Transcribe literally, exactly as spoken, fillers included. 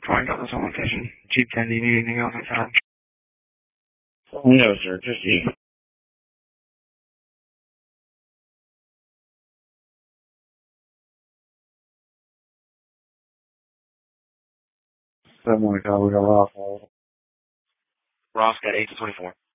Find out this on location. Jeep ten, do you need anything else inside? No, sir, just you. Someone called me a Ross. Ross got eight to twenty-four.